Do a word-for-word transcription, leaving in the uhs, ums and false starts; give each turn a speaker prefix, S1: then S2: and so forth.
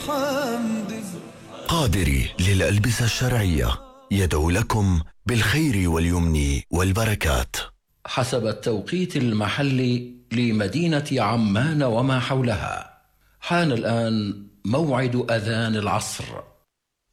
S1: الحمد.
S2: قادري للألبسة الشرعية يدعو لكم بالخير واليمن والبركات.
S3: حسب التوقيت المحلي لمدينة عمان وما حولها، حان الآن موعد أذان العصر.